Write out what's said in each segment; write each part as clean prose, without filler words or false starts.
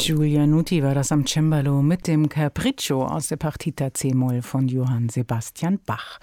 Giulia Nuti war das am Cembalo mit dem Capriccio aus der Partita C-Moll von Johann Sebastian Bach.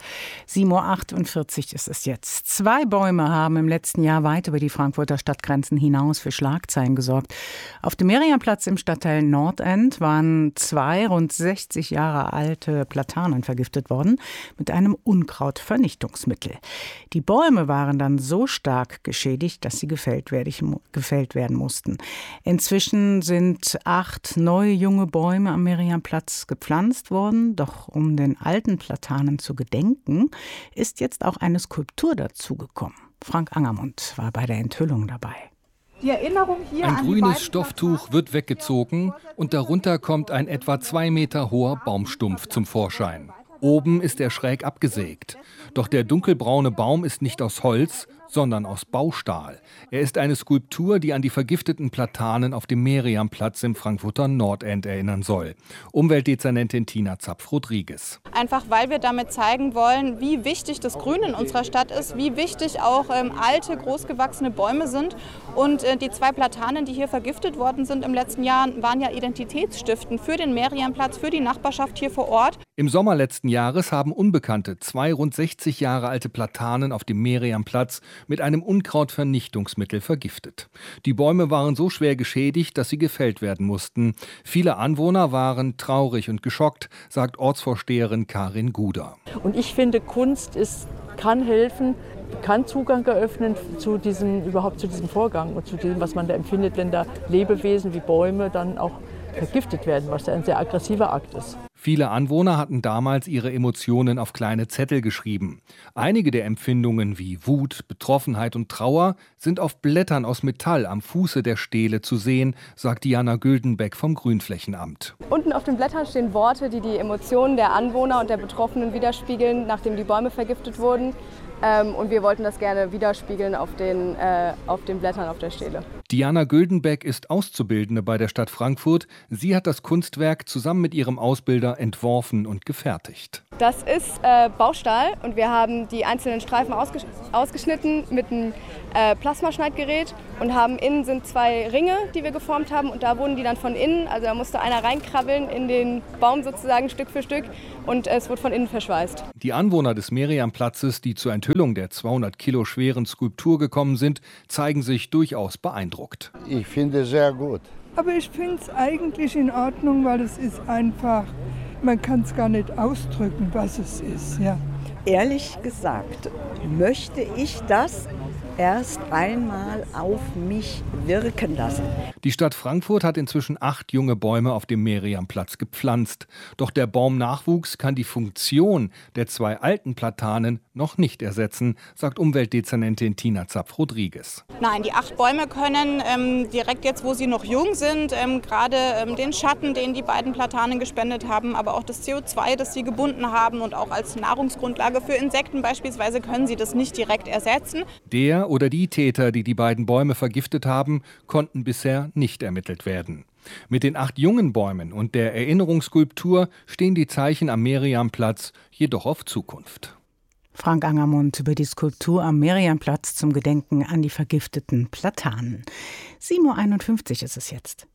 7:48 Uhr ist es jetzt. 2 Bäume haben im letzten Jahr weit über die Frankfurter Stadtgrenzen hinaus für Schlagzeilen gesorgt. Auf dem Meriamplatz im Stadtteil Nordend waren 2 rund 60 Jahre alte Platanen vergiftet worden mit einem Unkrautvernichtungsmittel. Die Bäume waren dann so stark geschädigt, dass sie gefällt werden mussten. Inzwischen sind 8 neue junge Bäume am Meriamplatz gepflanzt worden. Doch um den alten Platanen zu gedenken, ist jetzt auch eine Skulptur dazugekommen. Frank Angermund war bei der Enthüllung dabei. Die Erinnerung hier ein grünes Stofftuch wird weggezogen und darunter kommt ein etwa 2 Meter hoher Baumstumpf zum Vorschein. Oben ist er schräg abgesägt. Doch der dunkelbraune Baum ist nicht aus Holz, sondern aus Baustahl. Er ist eine Skulptur, die an die vergifteten Platanen auf dem Meriamplatz im Frankfurter Nordend erinnern soll. Umweltdezernentin Tina Zapf-Rodrigues. Einfach weil wir damit zeigen wollen, wie wichtig das Grün in unserer Stadt ist, wie wichtig auch alte, großgewachsene Bäume sind. Und die 2 Platanen, die hier vergiftet worden sind im letzten Jahr, waren ja identitätsstiftend für den Meriamplatz, für die Nachbarschaft hier vor Ort. Im Sommer letzten Jahres haben Unbekannte 2 rund 60 Jahre alte Platanen auf dem Meriamplatz mit einem Unkrautvernichtungsmittel vergiftet. Die Bäume waren so schwer geschädigt, dass sie gefällt werden mussten. Viele Anwohner waren traurig und geschockt, sagt Ortsvorsteherin Karin Guder. Und ich finde, Kunst kann helfen, kann Zugang eröffnen zu diesem Vorgang und zu dem, was man da empfindet, wenn da Lebewesen wie Bäume dann auch vergiftet werden, was ja ein sehr aggressiver Akt ist. Viele Anwohner hatten damals ihre Emotionen auf kleine Zettel geschrieben. Einige der Empfindungen wie Wut, Betroffenheit und Trauer sind auf Blättern aus Metall am Fuße der Stele zu sehen, sagt Diana Güldenbeck vom Grünflächenamt. Unten auf den Blättern stehen Worte, die die Emotionen der Anwohner und der Betroffenen widerspiegeln, nachdem die Bäume vergiftet wurden. Und wir wollten das gerne widerspiegeln auf den Blättern auf der Stele. Diana Güldenbeck ist Auszubildende bei der Stadt Frankfurt. Sie hat das Kunstwerk zusammen mit ihrem Ausbilder entworfen und gefertigt. Das ist Baustahl und wir haben die einzelnen Streifen ausgeschnitten mit einem Plasmaschneidgerät und innen sind 2 Ringe, die wir geformt haben und da wurden die dann von innen, also da musste einer reinkrabbeln in den Baum sozusagen Stück für Stück und es wurde von innen verschweißt. Die Anwohner des Meriamplatzes, die zur Enthüllung der 200 Kilo schweren Skulptur gekommen sind, zeigen sich durchaus beeindruckt. Ich finde es sehr gut. Aber ich finde es eigentlich in Ordnung, weil es ist einfach, man kann es gar nicht ausdrücken, was es ist. Ja. Ehrlich gesagt möchte ich das erst einmal auf mich wirken lassen. Die Stadt Frankfurt hat inzwischen 8 junge Bäume auf dem Meriamplatz gepflanzt. Doch der Baumnachwuchs kann die Funktion der 2 alten Platanen noch nicht ersetzen, sagt Umweltdezernentin Tina Zapf-Rodrigues. Nein, die 8 Bäume können direkt jetzt, wo sie noch jung sind, gerade den Schatten, den die beiden Platanen gespendet haben, aber auch das CO2, das sie gebunden haben und auch als Nahrungsgrundlage für Insekten beispielsweise, können sie das nicht direkt ersetzen. Der oder die Täter, die die beiden Bäume vergiftet haben, konnten bisher nicht ermittelt werden. Mit den 8 jungen Bäumen und der Erinnerungsskulptur stehen die Zeichen am Meriamplatz jedoch auf Zukunft. Frank Angermund über die Skulptur am Meriamplatz zum Gedenken an die vergifteten Platanen. 7:51 Uhr ist es jetzt.